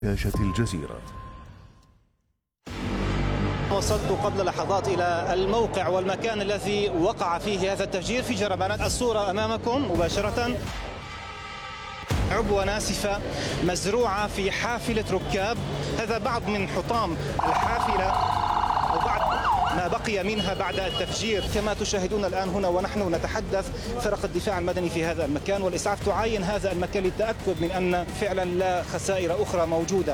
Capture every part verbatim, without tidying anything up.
شاشة الجزيرة. وصلت قبل لحظات إلى الموقع والمكان الذي وقع فيه هذا التفجير في جربانات. الصورة أمامكم مباشرة، عبوة ناسفة مزروعة في حافلة ركاب. هذا بعض من حطام الحافلة أو بعض ما بقي منها بعد التفجير. كما تشاهدون الآن هنا ونحن نتحدث، فرق الدفاع المدني في هذا المكان والإسعاف تعاين هذا المكان للتأكد من أن فعلا لا خسائر أخرى موجودة.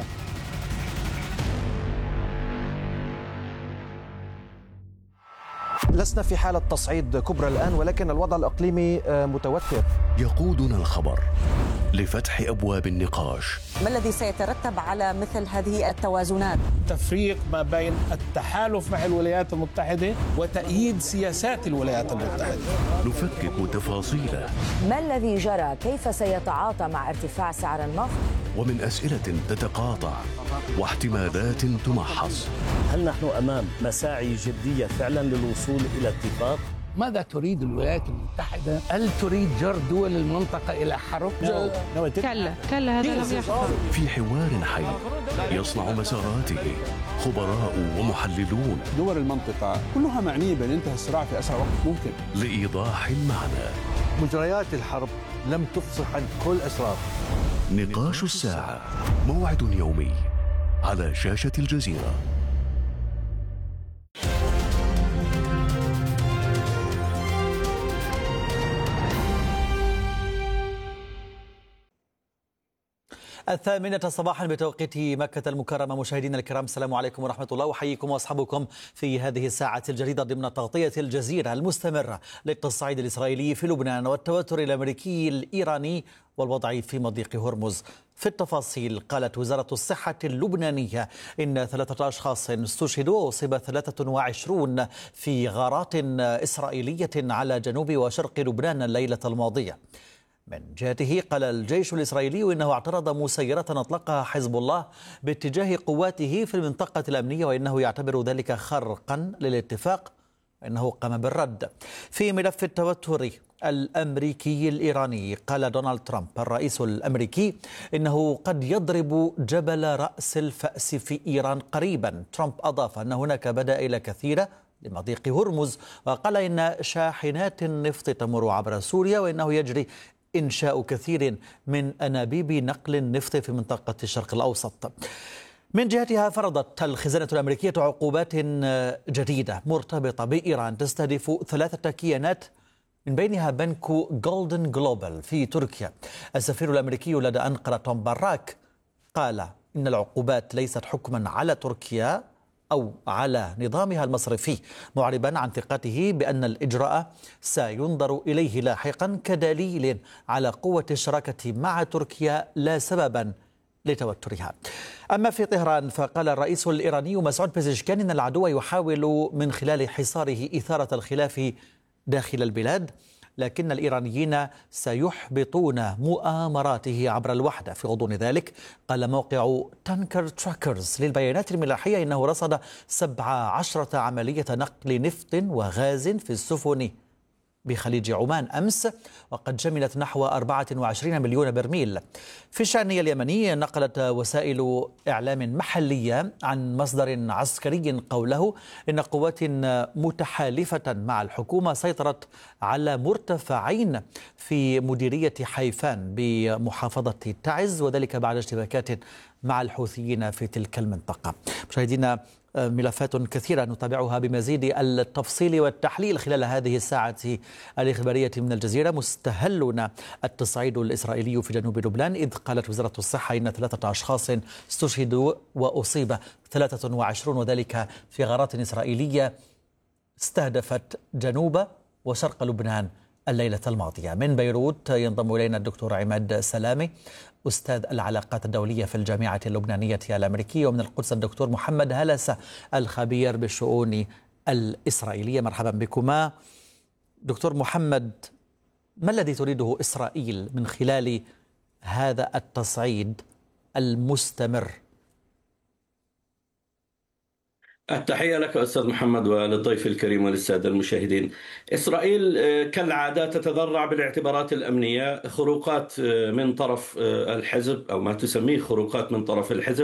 لسنا في حالة تصعيد كبرى الآن، ولكن الوضع الإقليمي متوتر. يقودنا الخبر لفتح أبواب النقاش. ما الذي سيترتب على مثل هذه التوازنات؟ تفريق ما بين التحالف مع الولايات المتحدة وتأييد سياسات الولايات المتحدة. نفكك تفاصيله. ما الذي جرى؟ كيف سيتعاطى مع ارتفاع سعر النفط؟ ومن أسئلة تتقاطع واحتمالات تمحص. هل نحن أمام مساعي جدية فعلا للوصول إلى اتفاق؟ ماذا تريد الولايات المتحدة؟ هل تريد جر دول المنطقة إلى حرب؟ كلا كلا هذا لم يحصل. في حوار حي يصنع مساراته خبراء ومحللون. دول المنطقة كلها معنية بأن ينتهي الصراع في أسرع وقت ممكن. لإيضاح المعنى. مجريات الحرب لم تفصح عن كل أسرار. نقاش الساعة، موعد يومي على شاشة الجزيرة. الثامنة صباحا بتوقيت مكة المكرمة. مشاهدينا الكرام، السلام عليكم ورحمة الله، وحييكم واصحابكم في هذه الساعة الجديدة ضمن تغطية الجزيرة المستمرة للتصعيد الإسرائيلي في لبنان والتوتر الأمريكي الإيراني والوضع في مضيق هرمز. في التفاصيل، قالت وزارة الصحة اللبنانية إن ثلاثة أشخاص استشهدوا وأصيب ثلاثة وعشرون في غارات إسرائيلية على جنوب وشرق لبنان الليلة الماضية. من جهته، قال الجيش الإسرائيلي إنه اعترض مسيرة أطلقها حزب الله باتجاه قواته في المنطقة الأمنية، وإنه يعتبر ذلك خرقا للاتفاق، وإنه قام بالرد. في ملف التوتر الأمريكي الإيراني، قال دونالد ترامب الرئيس الأمريكي إنه قد يضرب جبل رأس الفأس في إيران قريبا. ترامب أضاف أن هناك بدائل كثيرة لمضيق هرمز، وقال إن شاحنات النفط تمر عبر سوريا، وإنه يجري إنشاء كثير من أنابيب نقل النفط في منطقة الشرق الأوسط. من جهتها، فرضت الخزانة الأمريكية عقوبات جديدة مرتبطة بإيران تستهدف ثلاثة كيانات، من بينها بنك جولدن جلوبال في تركيا. السفير الأمريكي لدى أنقرة توم باراك قال إن العقوبات ليست حكما على تركيا أو على نظامها المصرفي، معربا عن ثقته بأن الإجراء سينظر إليه لاحقا كدليل على قوة الشراكة مع تركيا لا سببا لتوترها. أما في طهران، فقال الرئيس الإيراني مسعود بيزشكان إن العدو يحاول من خلال حصاره إثارة الخلاف داخل البلاد، لكن الإيرانيين سيحبطون مؤامراته عبر الوحدة. في غضون ذلك، قال موقع تانكر تراكرز للبيانات الملاحية إنه رصد سبع عشرة عملية نقل نفط وغاز في السفن بخليج عمان أمس، وقد شملت نحو أربعة وعشرين مليون برميل. في الشأن اليمني، نقلت وسائل إعلام محلية عن مصدر عسكري قوله إن قوات متحالفة مع الحكومة سيطرت على مرتفعين في مديرية حيفان بمحافظة تعز، وذلك بعد اشتباكات مع الحوثيين في تلك المنطقة. مشاهدينا، ملفات كثيرة نتابعها بمزيد التفصيل والتحليل خلال هذه الساعة الإخبارية من الجزيرة. مستهلنا التصعيد الإسرائيلي في جنوب لبنان، إذ قالت وزارة الصحة إن ثلاثة أشخاص استشهدوا وأصيب ثلاثة وعشرون، وذلك في غارات إسرائيلية استهدفت جنوب وشرق لبنان الليلة الماضية. من بيروت ينضم إلينا الدكتور عماد سلامي، أستاذ العلاقات الدولية في الجامعة اللبنانية الأمريكية، ومن القدس الدكتور محمد هلسة الخبير بالشؤون الإسرائيلية. مرحبا بكما. دكتور محمد، ما الذي تريده إسرائيل من خلال هذا التصعيد المستمر؟ التحية لك أستاذ محمد وللضيف الكريم وللسادة المشاهدين. إسرائيل كالعادة تتذرع بالاعتبارات الأمنية، خروقات من طرف الحزب أو ما تسميه خروقات من طرف الحزب